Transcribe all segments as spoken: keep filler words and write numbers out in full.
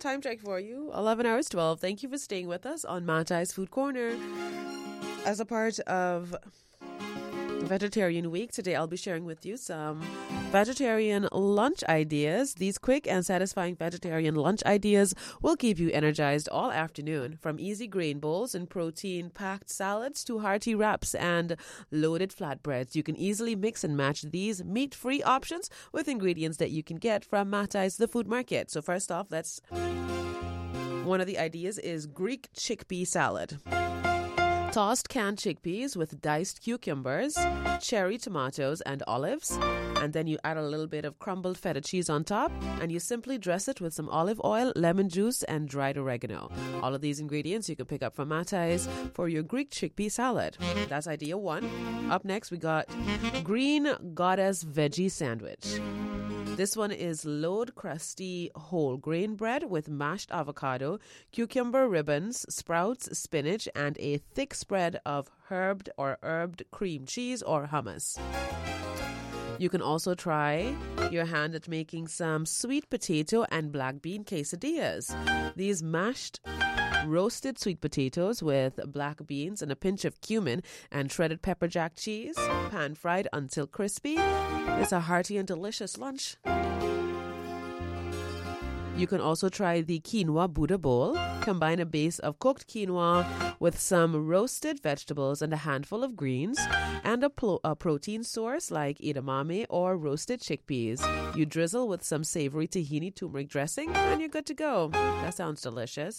time check for you. eleven hours twelve. Thank you for staying with us on Matai's Food Corner. As a part of Vegetarian Week, today I'll be sharing with you some vegetarian lunch ideas. These quick and satisfying vegetarian lunch ideas will keep you energized all afternoon. From easy grain bowls and protein-packed salads to hearty wraps and loaded flatbreads, you can easily mix and match these meat-free options with ingredients that you can get from Matai's The Food Market. So first off, let's... One of the ideas is Greek chickpea salad. Tossed canned chickpeas with diced cucumbers, cherry tomatoes, and olives. And then you add a little bit of crumbled feta cheese on top, and you simply dress it with some olive oil, lemon juice, and dried oregano. All of these ingredients you can pick up from Matai's for your Greek chickpea salad. That's idea one. Up next, we got Green Goddess Veggie Sandwich. This one is load crusty whole grain bread with mashed avocado, cucumber ribbons, sprouts, spinach, and a thick spread of herbed or herbed cream cheese or hummus. You can also try your hand at making some sweet potato and black bean quesadillas. These mashed roasted sweet potatoes with black beans and a pinch of cumin and shredded pepper jack cheese, pan fried until crispy. It's a hearty and delicious lunch. You can also try the quinoa Buddha bowl. Combine a base of cooked quinoa with some roasted vegetables and a handful of greens and a, plo- a protein source like edamame or roasted chickpeas. You drizzle with some savory tahini turmeric dressing and you're good to go. That sounds delicious.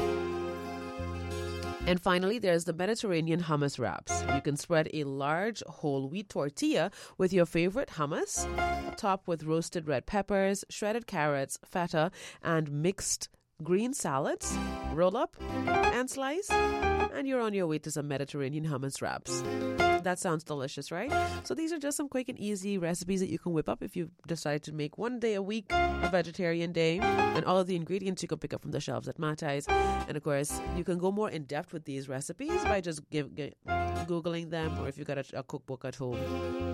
And finally, there's the Mediterranean hummus wraps. You can spread a large whole wheat tortilla with your favorite hummus, top with roasted red peppers, shredded carrots, feta, and mixed green salads. Roll up and slice, and you're on your way to some Mediterranean hummus wraps. That sounds delicious, right? So these are just some quick and easy recipes that you can whip up if you decide to make one day a week a vegetarian day. And all of the ingredients you can pick up from the shelves at Matai's. And of course, you can go more in depth with these recipes by just give, give, Googling them, or if you've got a, a cookbook at home,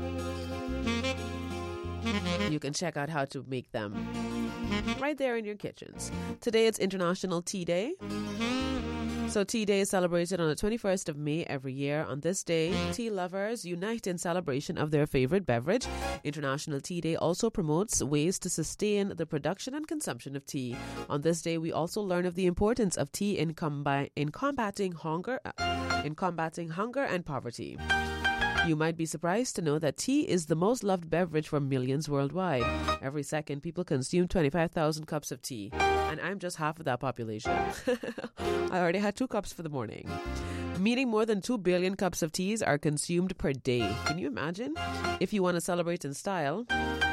you can check out how to make them right there in your kitchens. Today it's International Tea Day. So Tea Day is celebrated on the twenty-first of May every year. On this day, tea lovers unite in celebration of their favorite beverage. International Tea Day also promotes ways to sustain the production and consumption of tea. On this day, we also learn of the importance of tea in, combi- in combating hunger, uh, in combating hunger and poverty. You might be surprised to know that tea is the most loved beverage for millions worldwide. Every second, people consume twenty-five thousand cups of tea. And I'm just half of that population. I already had two cups for the morning. Meaning more than two billion cups of teas are consumed per day. Can you imagine? If you want to celebrate in style,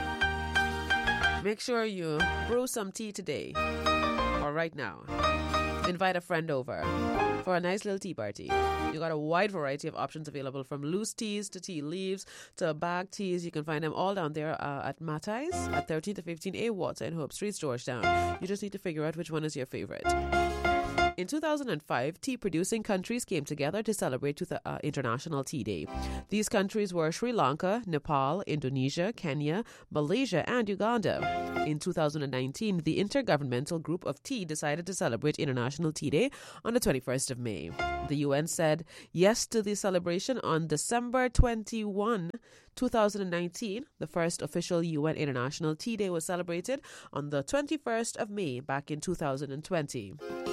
make sure you brew some tea today or right now. Invite a friend over for a nice little tea party. You got a wide variety of options available, from loose teas to tea leaves to bag teas. You can find them all down there uh, at Matai's at thirteen to fifteen A Water in Hope Street, Georgetown. You just need to figure out which one is your favorite. In two thousand five, tea-producing countries came together to celebrate the uh, International Tea Day. These countries were Sri Lanka, Nepal, Indonesia, Kenya, Malaysia, and Uganda. In two thousand nineteen, the Intergovernmental Group of Tea decided to celebrate International Tea Day on the twenty-first of May. The U N said yes to the celebration on December twenty-first, two thousand nineteen. The first official U N International Tea Day was celebrated on the twenty-first of May back in two thousand twenty.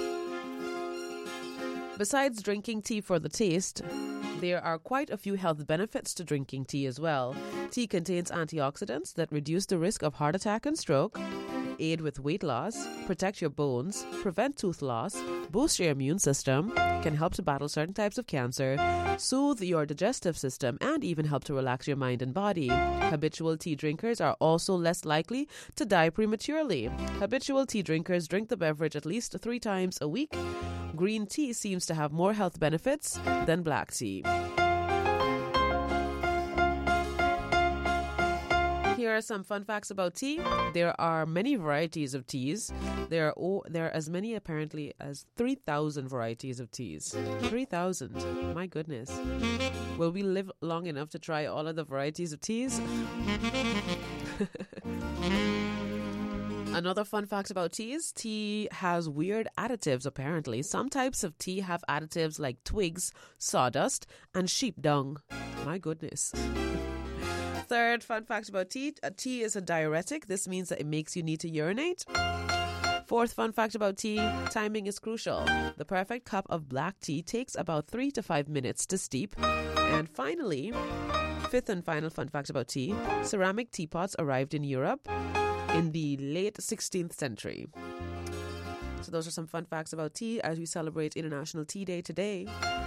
Besides drinking tea for the taste, there are quite a few health benefits to drinking tea as well. Tea contains antioxidants that reduce the risk of heart attack and stroke, aid with weight loss, protect your bones, prevent tooth loss, boost your immune system, can help to battle certain types of cancer, soothe your digestive system, and even help to relax your mind and body. Habitual tea drinkers are also less likely to die prematurely. Habitual tea drinkers drink the beverage at least three times a week. Green tea seems to have more health benefits than black tea. Here are some fun facts about tea. There are many varieties of teas. There are oh, there are as many apparently as three thousand varieties of teas. three thousand. My goodness. Will we live long enough to try all of the varieties of teas? Another fun fact about tea is tea has weird additives, apparently. Some types of tea have additives like twigs, sawdust, and sheep dung. My goodness. Third fun fact about tea, a tea is a diuretic. This means that it makes you need to urinate. Fourth fun fact about tea, timing is crucial. The perfect cup of black tea takes about three to five minutes to steep. And finally, fifth and final fun fact about tea, ceramic teapots arrived in Europe in the late sixteenth century. So those are some fun facts about tea as we celebrate International Tea Day today.